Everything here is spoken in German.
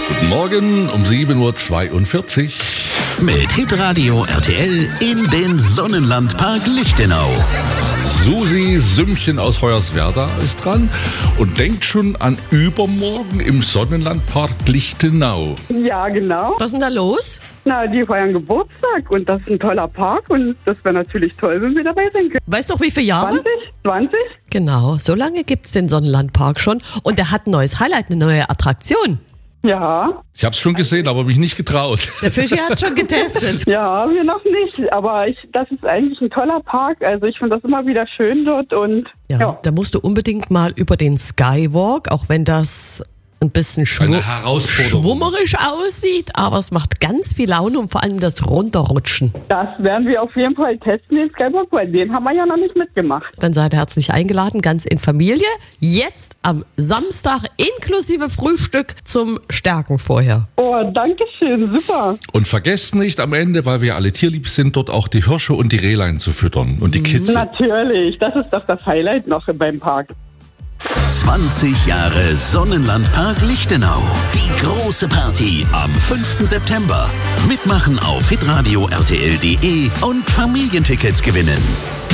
Guten Morgen um 7.42 Uhr. Mit Hitradio RTL in den Sonnenlandpark Lichtenau. Susi Sümmchen aus Hoyerswerda ist dran und denkt schon an übermorgen im Sonnenlandpark Lichtenau. Ja, genau. Was ist denn da los? Na, die feiern Geburtstag und das ist ein toller Park und das wäre natürlich toll, wenn wir dabei sein können. Weißt du noch, wie viele Jahre? 20? Genau, so lange gibt's den Sonnenlandpark schon. Und der hat ein neues Highlight, eine neue Attraktion. Ja. Ich habe es schon gesehen, aber mich nicht getraut. Der Fischi hat schon getestet. Ja, wir noch nicht, aber das ist eigentlich ein toller Park. Also ich finde das immer wieder schön dort und Ja, da musst du unbedingt mal über den Skywalk, auch wenn das ein bisschen Eine Herausforderung. schwummerisch aussieht, aber es macht ganz viel Laune und vor allem das Runterrutschen. das werden wir auf jeden Fall testen, den Skywalk, weil den haben wir ja noch nicht mitgemacht. Dann seid ihr herzlich eingeladen, ganz in Familie. Jetzt am Samstag inklusive Frühstück zum Stärken vorher. Oh, danke schön, super. Und vergesst nicht am Ende, weil wir alle tierlieb sind, dort auch die Hirsche und die Rehlein zu füttern und die Kitze. Natürlich, das ist doch das Highlight noch beim Park. 20 Jahre Sonnenlandpark Lichtenau. Die große Party am 5. September. Mitmachen auf hitradio RTL.de und Familientickets gewinnen.